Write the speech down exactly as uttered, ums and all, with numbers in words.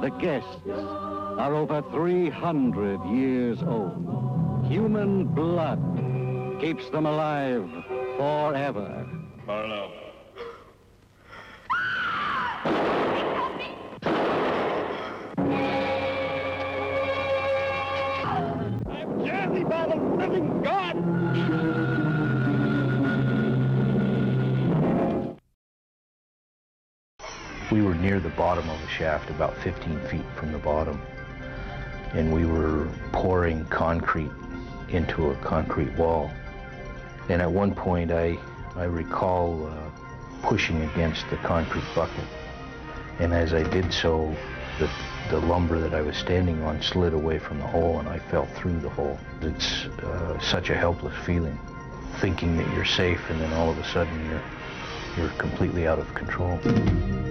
The guests are over three hundred years old. Human blood keeps them alive forever. Barlow. I'm Jersey by the living God! We were near the bottom of the shaft, about fifteen feet from the bottom, and we were pouring concrete into a concrete wall. And at one point, I, I recall uh, pushing against the concrete bucket, and as I did so, the, the lumber that I was standing on slid away from the hole, and I fell through the hole. It's uh, such a helpless feeling, thinking that you're safe, and then all of a sudden you're, you're completely out of control.